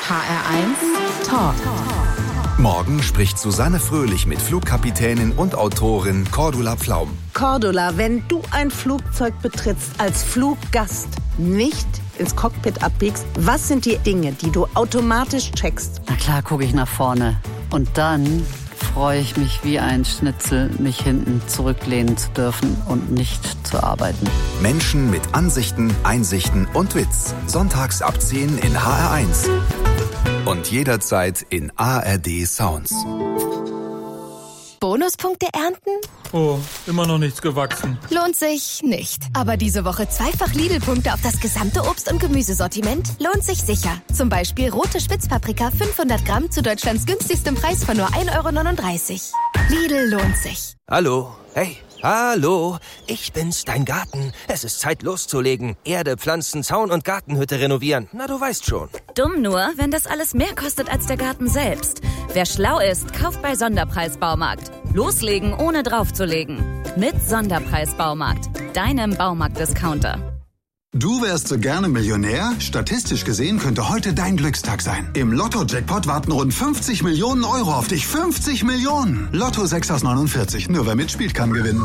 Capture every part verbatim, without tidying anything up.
H R eins Talk. Morgen spricht Susanne Fröhlich mit Flugkapitänin und Autorin Cordula Pflaum. Cordula, wenn du ein Flugzeug betrittst als Fluggast, nicht ins Cockpit abbiegst, was sind die Dinge, die du automatisch checkst? Na klar, gucke ich nach vorne. Und dann freue ich mich wie ein Schnitzel, mich hinten zurücklehnen zu dürfen und nicht zu arbeiten. Menschen mit Ansichten, Einsichten und Witz. Sonntags ab zehn in H R eins. Und jederzeit in A R D Sounds. Bonuspunkte ernten? Oh, immer noch nichts gewachsen. Lohnt sich nicht. Aber diese Woche zweifach Lidl-Punkte auf das gesamte Obst- und Gemüsesortiment lohnt sich sicher. Zum Beispiel rote Spitzpaprika fünfhundert Gramm zu Deutschlands günstigstem Preis von nur ein Euro neununddreißig. Lidl lohnt sich. Hallo, hey, hallo, ich bin's, dein Garten. Es ist Zeit loszulegen. Erde, Pflanzen, Zaun und Gartenhütte renovieren. Na, du weißt schon. Dumm nur, wenn das alles mehr kostet als der Garten selbst. Wer schlau ist, kauft bei Sonderpreis-Baumarkt. Loslegen, ohne draufzulegen. Mit Sonderpreis-Baumarkt, deinem Baumarkt-Discounter. Du wärst so gerne Millionär? Statistisch gesehen könnte heute dein Glückstag sein. Im Lotto-Jackpot warten rund fünfzig Millionen Euro auf dich. fünfzig Millionen! Lotto sechs aus neunundvierzig. Nur wer mitspielt, kann gewinnen.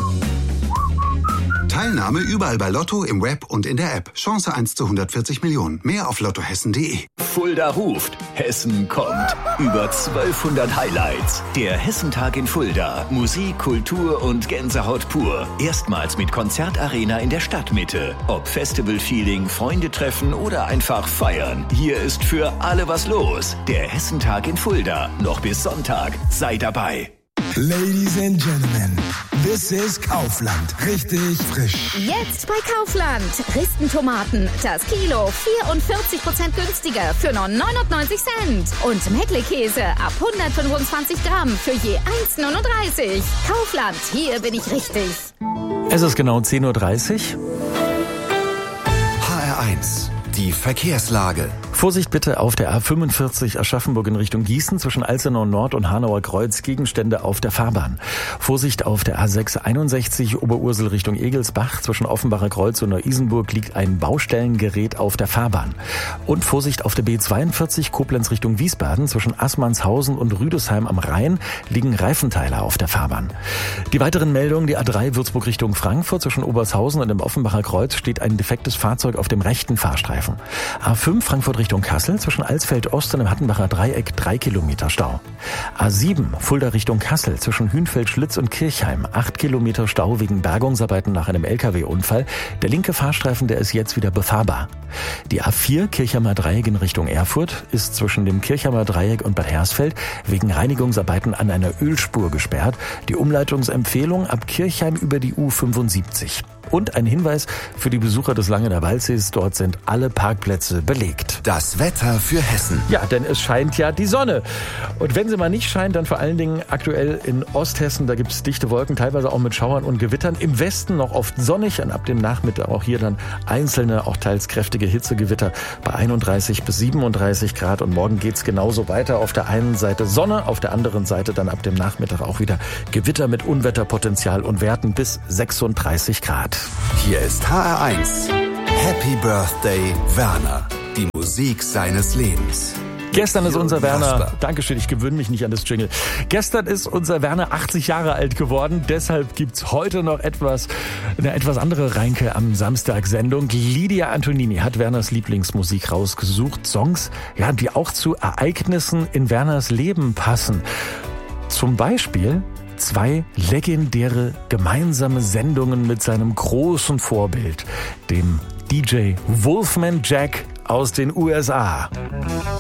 Teilnahme überall bei Lotto, im Web und in der App. Chance eins zu hundertvierzig Millionen. Mehr auf lottohessen punkt de. Fulda ruft. Hessen kommt. Über zwölfhundert Highlights. Der Hessentag in Fulda. Musik, Kultur und Gänsehaut pur. Erstmals mit Konzertarena in der Stadtmitte. Ob Festival-Feeling, Freunde treffen oder einfach feiern. Hier ist für alle was los. Der Hessentag in Fulda. Noch bis Sonntag. Sei dabei. Ladies and Gentlemen, this is Kaufland. Richtig frisch. Jetzt bei Kaufland. Ristentomaten, das Kilo vierundvierzig Prozent günstiger für nur neunundneunzig Cent. Und Mettlekäse ab hundertfünfundzwanzig Gramm für je eins Euro neununddreißig. Kaufland, hier bin ich richtig. Es ist genau zehn Uhr dreißig. H R eins. Die Verkehrslage. Vorsicht bitte auf der A fünfundvierzig Aschaffenburg in Richtung Gießen zwischen Alzenau Nord und Hanauer Kreuz, Gegenstände auf der Fahrbahn. Vorsicht auf der A sechs einundsechzig Oberursel Richtung Egelsbach zwischen Offenbacher Kreuz und Neu-Isenburg liegt ein Baustellengerät auf der Fahrbahn. Und Vorsicht auf der B zweiundvierzig Koblenz Richtung Wiesbaden zwischen Assmannshausen und Rüdesheim am Rhein liegen Reifenteiler auf der Fahrbahn. Die weiteren Meldungen: Die A drei Würzburg Richtung Frankfurt zwischen Obershausen und dem Offenbacher Kreuz steht ein defektes Fahrzeug auf dem rechten Fahrstreifen. A fünf Frankfurt Richtung Kassel zwischen Alsfeld Ost und dem Hattenbacher Dreieck drei Kilometer Stau. A sieben Fulda Richtung Kassel zwischen Hünfeld, Schlitz und Kirchheim acht Kilometer Stau wegen Bergungsarbeiten nach einem L K W-Unfall. Der linke Fahrstreifen, der ist jetzt wieder befahrbar. Die A vier Kirchheimer Dreieck in Richtung Erfurt ist zwischen dem Kirchheimer Dreieck und Bad Hersfeld wegen Reinigungsarbeiten an einer Ölspur gesperrt. Die Umleitungsempfehlung ab Kirchheim über die U fünfundsiebzig. Und ein Hinweis für die Besucher des Langener Waldsees: Dort sind alle Parkplätze belegt. Das Wetter für Hessen. Ja, denn es scheint ja die Sonne. Und wenn sie mal nicht scheint, dann vor allen Dingen aktuell in Osthessen. Da gibt es dichte Wolken, teilweise auch mit Schauern und Gewittern. Im Westen noch oft sonnig und ab dem Nachmittag auch hier dann einzelne, auch teils kräftige Hitzegewitter bei einunddreißig bis siebenunddreißig Grad. Und morgen geht's genauso weiter. Auf der einen Seite Sonne, auf der anderen Seite dann ab dem Nachmittag auch wieder Gewitter mit Unwetterpotenzial und Werten bis sechsunddreißig Grad. Hier ist H R eins. Happy Birthday, Werner. Die Musik seines Lebens. Gestern ist unser Werner, Dankeschön, ich gewöhne mich nicht an das Jingle. Gestern ist unser Werner achtzig Jahre alt geworden, deshalb gibt's heute noch etwas, eine etwas andere Reinke am Samstag-Sendung. Lydia Antonini hat Werners Lieblingsmusik rausgesucht, Songs, ja, die auch zu Ereignissen in Werners Leben passen. Zum Beispiel zwei legendäre gemeinsame Sendungen mit seinem großen Vorbild, dem D J Wolfman Jack aus den U S A.